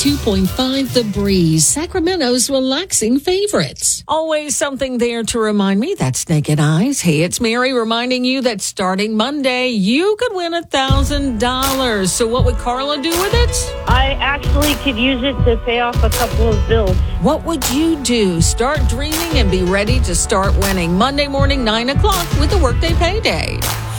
92.5 The Breeze, Sacramento's relaxing favorites. Always something there to remind me. That's Naked Eyes. Hey, it's Mary reminding you that starting Monday, you could win $1,000. So what would Carla do with it? I actually could use it to pay off a couple of bills. What would you do? Start dreaming and be ready to start winning. Monday morning, 9 o'clock with the Workday Payday.